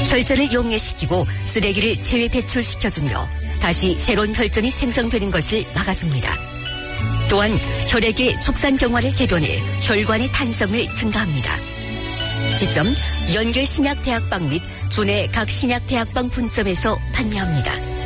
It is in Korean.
혈전을 용해시키고 쓰레기를 체외 배출시켜주며 다시 새로운 혈전이 생성되는 것을 막아줍니다. 또한 혈액의 촉산경화를 개변해 혈관의 탄성을 증가합니다. 지점 연결신약대학방 및 주내 각 신약대학방 분점에서 판매합니다.